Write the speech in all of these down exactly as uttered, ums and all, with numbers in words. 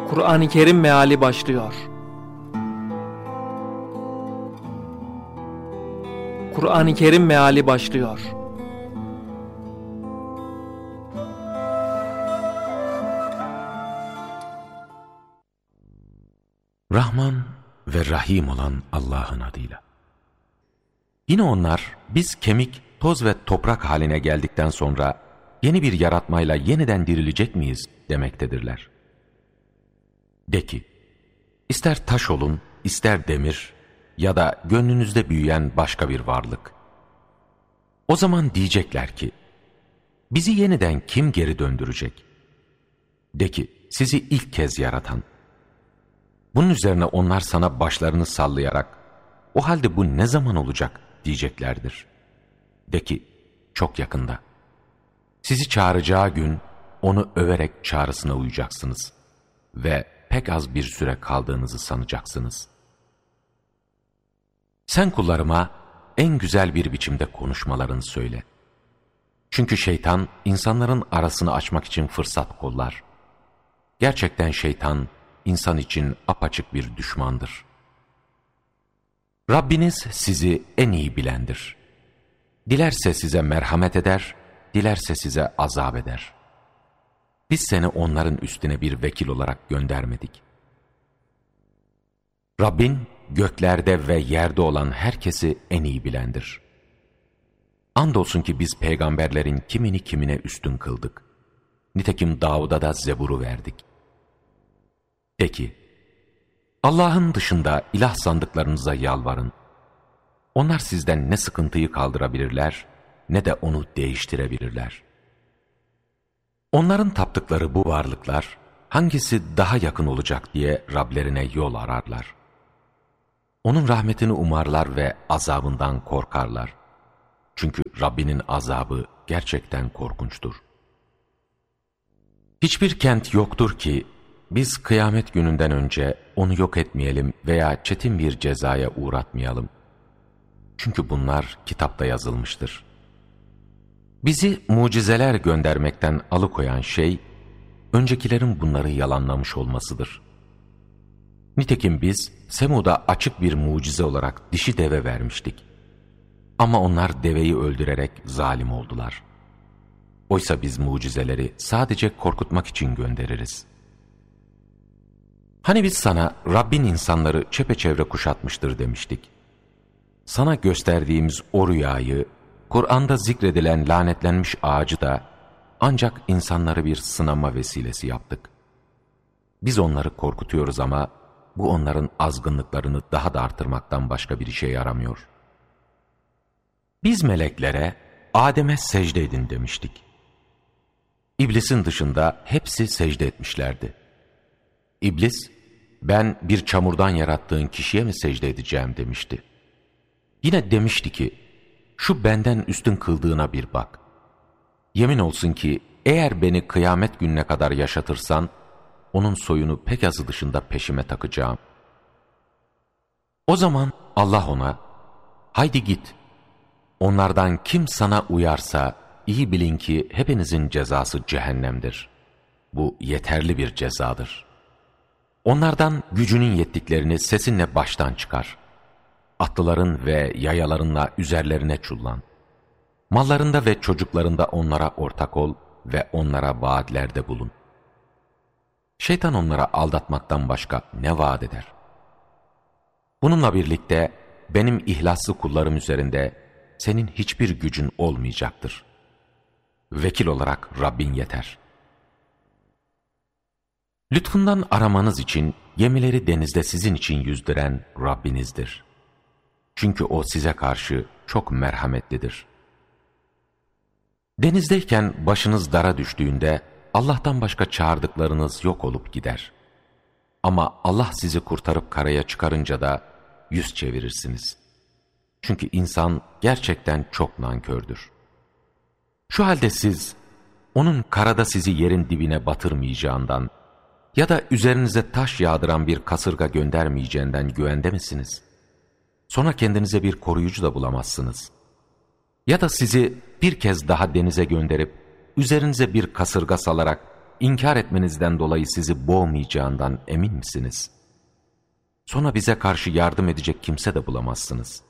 Kur'an-ı Kerim meali başlıyor. Kur'an-ı Kerim meali başlıyor. Rahman ve Rahim olan Allah'ın adıyla. Yine onlar, biz kemik, toz ve toprak haline geldikten sonra yeni bir yaratmayla yeniden dirilecek miyiz demektedirler. De ki, ister taş olun, ister demir ya da gönlünüzde büyüyen başka bir varlık. O zaman diyecekler ki, bizi yeniden kim geri döndürecek? De ki, sizi ilk kez yaratan. Bunun üzerine onlar sana başlarını sallayarak, o halde bu ne zaman olacak diyeceklerdir. De ki, çok yakında. Sizi çağıracağı gün, onu överek çağrısına uyacaksınız ve pek az bir süre kaldığınızı sanacaksınız. Sen kullarıma en güzel bir biçimde konuşmalarını söyle. Çünkü şeytan, insanların arasını açmak için fırsat kollar. Gerçekten şeytan, insan için apaçık bir düşmandır. Rabbiniz sizi en iyi bilendir. Dilerse size merhamet eder, dilerse size azap eder. Biz seni onların üstüne bir vekil olarak göndermedik. Rabbin göklerde ve yerde olan herkesi en iyi bilendir. Andolsun ki biz peygamberlerin kimini kimine üstün kıldık. Nitekim Davud'a da Zebur'u verdik. De ki, Allah'ın dışında ilah sandıklarınıza yalvarın. Onlar sizden ne sıkıntıyı kaldırabilirler, ne de onu değiştirebilirler. Onların taptıkları bu varlıklar, hangisi daha yakın olacak diye Rablerine yol ararlar. Onun rahmetini umarlar ve azabından korkarlar. Çünkü Rabbinin azabı gerçekten korkunçtur. Hiçbir kent yoktur ki, biz kıyamet gününden önce onu yok etmeyelim veya çetin bir cezaya uğratmayalım. Çünkü bunlar kitapta yazılmıştır. Bizi mucizeler göndermekten alıkoyan şey, öncekilerin bunları yalanlamış olmasıdır. Nitekim biz Semud'a açık bir mucize olarak dişi deve vermiştik. Ama onlar deveyi öldürerek zalim oldular. Oysa biz mucizeleri sadece korkutmak için göndeririz. Hani biz sana Rabbin insanları çepeçevre kuşatmıştır demiştik. Sana gösterdiğimiz o rüyayı, Kur'an'da zikredilen lanetlenmiş ağacı da ancak insanları bir sınama vesilesi yaptık. Biz onları korkutuyoruz ama bu onların azgınlıklarını daha da artırmaktan başka bir işe yaramıyor. Biz meleklere Adem'e secde edin demiştik. İblisin dışında hepsi secde etmişlerdi. İblis, ben bir çamurdan yarattığın kişiye mi secde edeceğim demişti. Yine demişti ki, şu benden üstün kıldığına bir bak. Yemin olsun ki eğer beni kıyamet gününe kadar yaşatırsan, onun soyunu pek azı dışında peşime takacağım. O zaman Allah ona, haydi git, onlardan kim sana uyarsa, iyi bilin ki hepinizin cezası cehennemdir. Bu yeterli bir cezadır. Onlardan gücünün yettiklerini sesinle baştan çıkar. Atlıların ve yayalarınla üzerlerine çullan. Mallarında ve çocuklarında onlara ortak ol ve onlara vaatlerde bulun. Şeytan onlara aldatmaktan başka ne vaat eder? Bununla birlikte benim ihlaslı kullarım üzerinde senin hiçbir gücün olmayacaktır. Vekil olarak Rabbin yeter. Lütfundan aramanız için gemileri denizde sizin için yüzdüren Rabbinizdir. Çünkü O size karşı çok merhametlidir. Denizdeyken başınız dara düştüğünde Allah'tan başka çağırdıklarınız yok olup gider. Ama Allah sizi kurtarıp karaya çıkarınca da yüz çevirirsiniz. Çünkü insan gerçekten çok nankördür. Şu halde siz, onun karada sizi yerin dibine batırmayacağından ya da üzerinize taş yağdıran bir kasırga göndermeyeceğinden güvende misiniz? Sonra kendinize bir koruyucu da bulamazsınız. Ya da sizi bir kez daha denize gönderip üzerinize bir kasırga salarak inkar etmenizden dolayı sizi boğmayacağından emin misiniz? Sonra bize karşı yardım edecek kimse de bulamazsınız.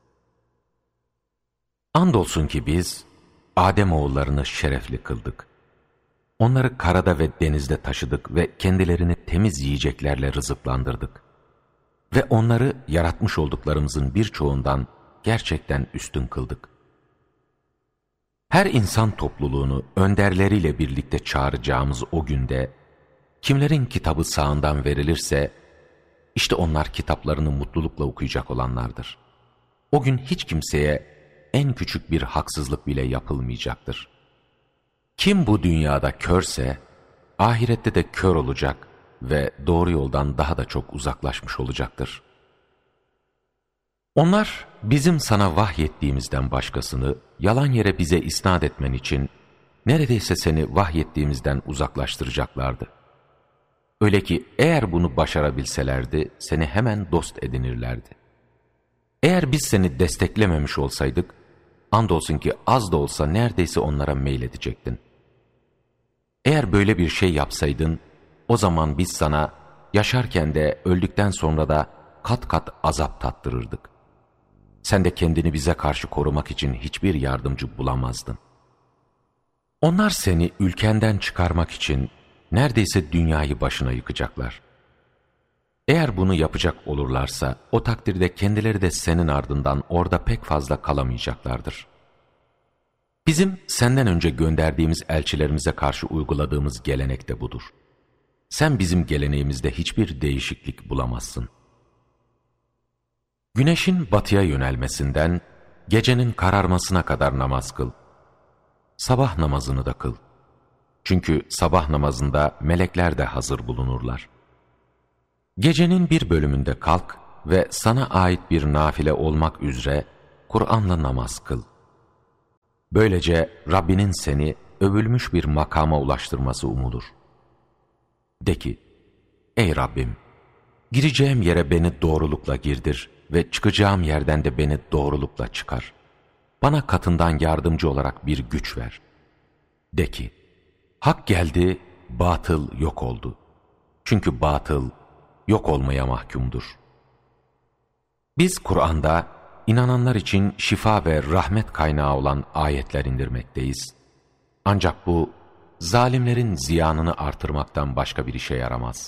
Andolsun ki biz Adem oğullarını şerefli kıldık. Onları karada ve denizde taşıdık ve kendilerini temiz yiyeceklerle rızıklandırdık. Ve onları yaratmış olduklarımızın birçoğundan gerçekten üstün kıldık. Her insan topluluğunu önderleriyle birlikte çağıracağımız o günde, kimlerin kitabı sağından verilirse, işte onlar kitaplarını mutlulukla okuyacak olanlardır. O gün hiç kimseye en küçük bir haksızlık bile yapılmayacaktır. Kim bu dünyada körse, ahirette de kör olacak ve doğru yoldan daha da çok uzaklaşmış olacaktır. Onlar bizim sana vahyettiğimizden başkasını yalan yere bize isnat etmen için neredeyse seni vahyettiğimizden uzaklaştıracaklardı. Öyle ki eğer bunu başarabilselerdi seni hemen dost edinirlerdi. Eğer biz seni desteklememiş olsaydık, andolsun ki az da olsa neredeyse onlara meyledecektin. Eğer böyle bir şey yapsaydın, o zaman biz sana yaşarken de öldükten sonra da kat kat azap tattırırdık. Sen de kendini bize karşı korumak için hiçbir yardımcı bulamazdın. Onlar seni ülkenden çıkarmak için neredeyse dünyayı başına yıkacaklar. Eğer bunu yapacak olurlarsa, o takdirde kendileri de senin ardından orada pek fazla kalamayacaklardır. Bizim senden önce gönderdiğimiz elçilerimize karşı uyguladığımız gelenek de budur. Sen bizim geleneğimizde hiçbir değişiklik bulamazsın. Güneşin batıya yönelmesinden gecenin kararmasına kadar namaz kıl. Sabah namazını da kıl. Çünkü sabah namazında melekler de hazır bulunurlar. Gecenin bir bölümünde kalk ve sana ait bir nafile olmak üzere Kur'an'la namaz kıl. Böylece Rabbinin seni övülmüş bir makama ulaştırması umulur. De ki, ey Rabbim, gireceğim yere beni doğrulukla girdir ve çıkacağım yerden de beni doğrulukla çıkar. Bana katından yardımcı olarak bir güç ver. De ki, hak geldi, batıl yok oldu. Çünkü batıl yok olmaya mahkumdur. Biz Kur'an'da inananlar için şifa ve rahmet kaynağı olan ayetler indirmekteyiz. Ancak bu, zalimlerin ziyanını artırmaktan başka bir işe yaramaz.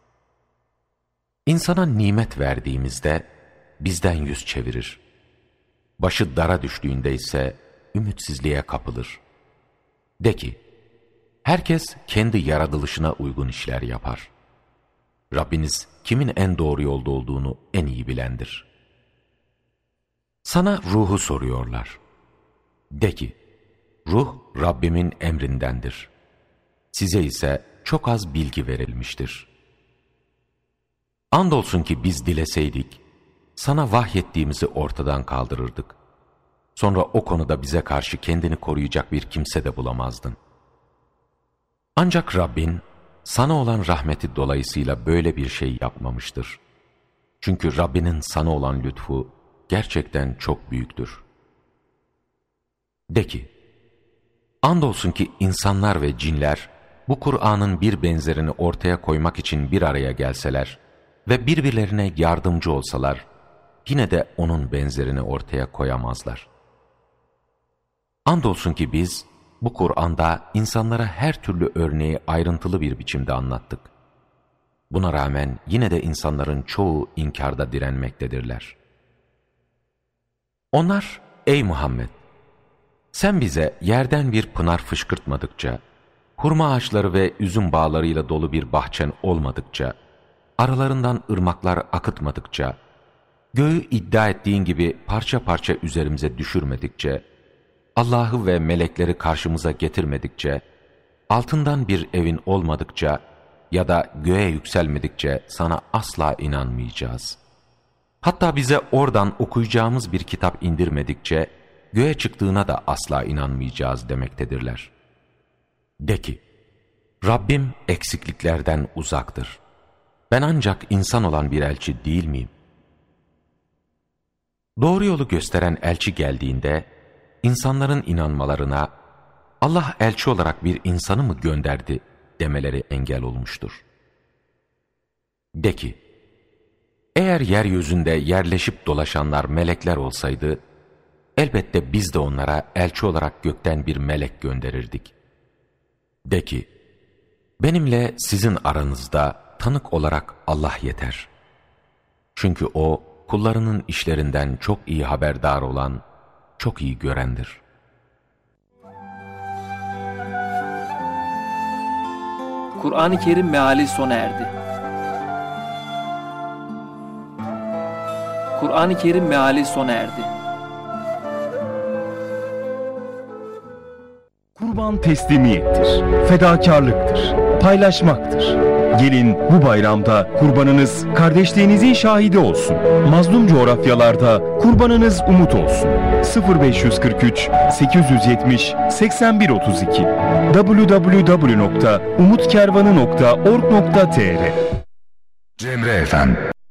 İnsana nimet verdiğimizde bizden yüz çevirir. Başı dara düştüğünde ise ümitsizliğe kapılır. De ki, herkes kendi yaratılışına uygun işler yapar. Rabbiniz kimin en doğru yolda olduğunu en iyi bilendir. Sana ruhu soruyorlar. De ki, ruh Rabbimin emrindendir. Size ise çok az bilgi verilmiştir. Andolsun ki biz dileseydik, sana vahyettiğimizi ortadan kaldırırdık. Sonra o konuda bize karşı kendini koruyacak bir kimse de bulamazdın. Ancak Rabbin, sana olan rahmeti dolayısıyla böyle bir şey yapmamıştır. Çünkü Rabbinin sana olan lütfu gerçekten çok büyüktür. De ki, andolsun ki insanlar ve cinler bu Kur'an'ın bir benzerini ortaya koymak için bir araya gelseler ve birbirlerine yardımcı olsalar, yine de onun benzerini ortaya koyamazlar. Andolsun ki biz bu Kur'an'da insanlara her türlü örneği ayrıntılı bir biçimde anlattık. Buna rağmen yine de insanların çoğu inkarda direnmektedirler. Onlar, ey Muhammed! Sen bize yerden bir pınar fışkırtmadıkça, hurma ağaçları ve üzüm bağlarıyla dolu bir bahçen olmadıkça, aralarından ırmaklar akıtmadıkça, göğü iddia ettiğin gibi parça parça üzerimize düşürmedikçe, Allah'ı ve melekleri karşımıza getirmedikçe, altından bir evin olmadıkça ya da göğe yükselmedikçe sana asla inanmayacağız. Hatta bize oradan okuyacağımız bir kitap indirmedikçe, göğe çıktığına da asla inanmayacağız demektedirler. De ki, Rabbim eksikliklerden uzaktır. Ben ancak insan olan bir elçi değil miyim? Doğru yolu gösteren elçi geldiğinde, insanların inanmalarına, Allah elçi olarak bir insanı mı gönderdi demeleri engel olmuştur. De ki, eğer yeryüzünde yerleşip dolaşanlar melekler olsaydı, elbette biz de onlara elçi olarak gökten bir melek gönderirdik. De ki, benimle sizin aranızda tanık olarak Allah yeter. Çünkü O, kullarının işlerinden çok iyi haberdar olan, çok iyi görendir. Kur'an-ı Kerim meali sona erdi. Kur'an-ı Kerim meali sona erdi. Kurban teslimiyettir, fedakarlıktır, paylaşmaktır. Gelin bu bayramda kurbanınız kardeşliğinizin şahidi olsun. Mazlum coğrafyalarda kurbanınız umut olsun. sıfır beş kırk üç sekiz yüz yetmiş seksen bir otuz iki double-u double-u double-u nokta umut kervanı nokta org nokta tr Cemre Efem